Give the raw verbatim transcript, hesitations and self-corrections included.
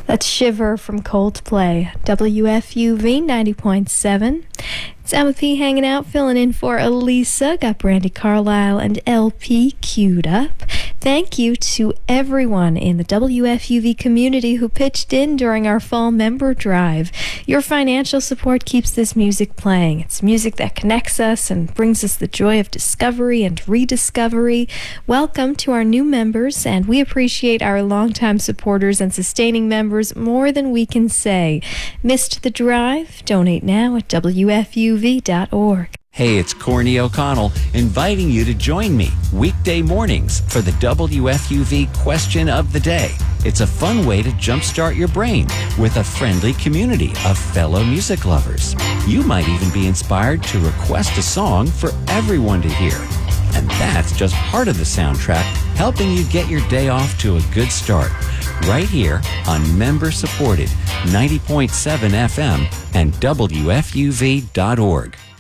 That's Shiver from Coldplay. W F U V ninety point seven. It's Emma P hanging out, filling in for Elisa. Got Brandy Carlisle and L P queued up. Thank you to everyone in the W F U V community who pitched in during our fall member drive. Your financial support keeps this music playing. It's music that connects us and brings us the joy of discovery and rediscovery. Welcome to our new members, and we appreciate our longtime supporters and sustaining members more than we can say. Missed the drive? Donate now at W F U V dot org. Hey, it's Corny O'Connell inviting you to join me weekday mornings for the W F U V Question of the Day. It's a fun way to jumpstart your brain with a friendly community of fellow music lovers. You might even be inspired to request a song for everyone to hear. And that's just part of the soundtrack, helping you get your day off to a good start. Right here on member-supported ninety point seven F M and W F U V dot org.